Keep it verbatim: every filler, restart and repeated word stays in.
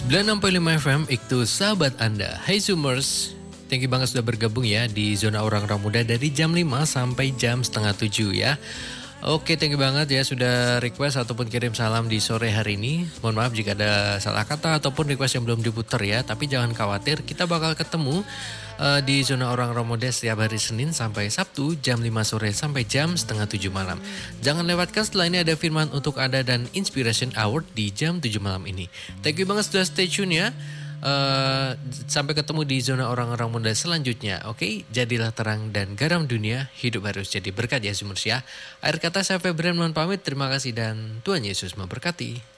sembilan puluh enam koma lima F M, itu sahabat Anda. Hai Zoomers, thank you banget sudah bergabung ya di Zona Orang-Orang Muda dari jam lima sampai jam setengah tujuh ya. Oke, thank you banget ya sudah request ataupun kirim salam di sore hari ini. Mohon maaf jika ada salah kata ataupun request yang belum diputar ya. Tapi jangan khawatir, kita bakal ketemu uh, di Zona Orang-Orang Muda setiap hari Senin sampai Sabtu jam lima sore sampai jam setengah tujuh malam. Jangan lewatkan, setelah ini ada firman untuk Anda dan Inspiration Hour di jam tujuh malam ini. Thank you banget sudah stay tune ya. Uh, sampai ketemu di Zona Orang-Orang Muda selanjutnya. Oke, okay? Jadilah terang dan garam dunia. Hidup harus jadi berkat ya Zoomers ya. Akhir kata saya Febrian mohon pamit. Terima kasih dan Tuhan Yesus memberkati.